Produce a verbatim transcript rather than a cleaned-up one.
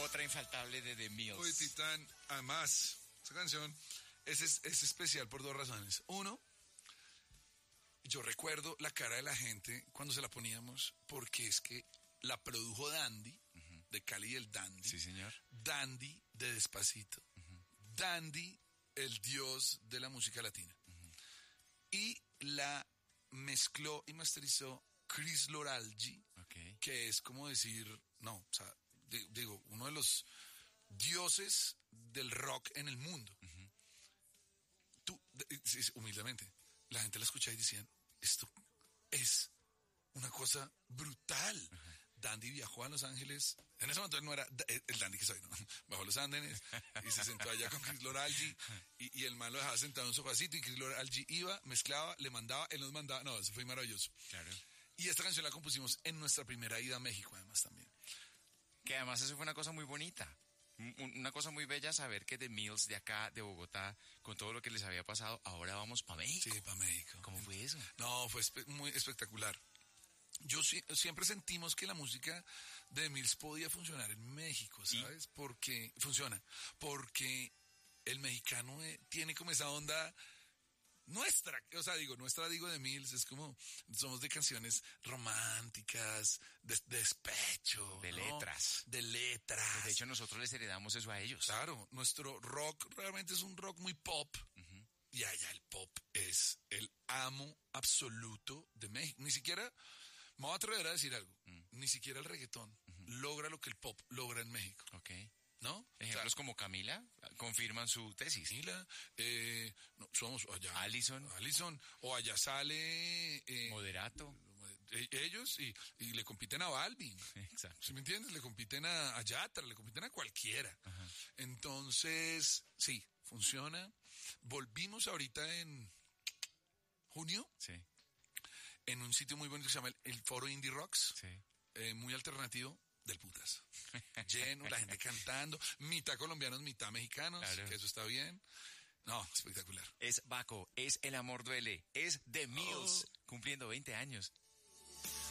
Otra infaltable de The Mills. Uy, Titán, además, esta canción es, es, es especial por dos razones. Uno, yo recuerdo la cara de la gente cuando se la poníamos, porque es que la produjo Dandy, uh-huh. de Cali y el Dandy. Sí, señor. Dandy de Despacito. Uh-huh. Dandy, el dios de la música latina. Uh-huh. Y la mezcló y masterizó Chris Loralgi, okay. que es como decir, no, o sea, digo, uno de los dioses del rock en el mundo. Uh-huh. Tú, humildemente, la gente la escuchaba y decían, esto es una cosa brutal. Uh-huh. Dandy viajó a Los Ángeles, en ese momento él no era el Dandy que soy, ¿no? Bajó a Los Andes y se sentó allá con Chris Loralgi y, y el man lo dejaba sentado en un sofacito y Chris Loralgi iba, mezclaba, le mandaba, él nos mandaba, no, eso fue maravilloso. Claro. Y esta canción la compusimos en nuestra primera ida a México, además, también. Que además eso fue una cosa muy bonita. Una cosa muy bella saber que The Mills de acá, de Bogotá, con todo lo que les había pasado, ahora vamos para México. Sí, para México. ¿Cómo fue eso? No, fue espe- muy espectacular. Yo si- siempre sentimos que la música de The Mills podía funcionar en México, ¿sabes? ¿Y? Porque funciona. Porque el mexicano eh, tiene como esa onda nuestra, o sea, digo, nuestra, digo, de Mills, es como, somos de canciones románticas, de, de despecho, de ¿no? letras. De letras. Pues de hecho, nosotros les heredamos eso a ellos. Claro, nuestro rock realmente es un rock muy pop, uh-huh. y allá el pop es el amo absoluto de México. Ni siquiera, me voy a atrever a decir algo, uh-huh. ni siquiera el reggaetón uh-huh. logra lo que el pop logra en México. Ok. ¿No? Ejemplos, o sea, como Camila confirman su tesis. Camila, eh, no, somos allá. Allison. Allison, o allá sale... Eh, Moderato. Ellos, y, y le compiten a Balvin. Exacto. ¿Sí me entiendes? Le compiten a, a Yatra, le compiten a cualquiera. Ajá. Entonces, sí, funciona. Volvimos ahorita en junio. Sí. En un sitio muy bonito que se llama el, el Foro Indie Rocks. Sí. Eh, muy alternativo. Del putas. Lleno, la gente cantando, mitad colombianos, mitad mexicanos, claro. que eso está bien. No, espectacular. Es Baco, es El Amor Duele, es The Mills, oh. cumpliendo veinte años.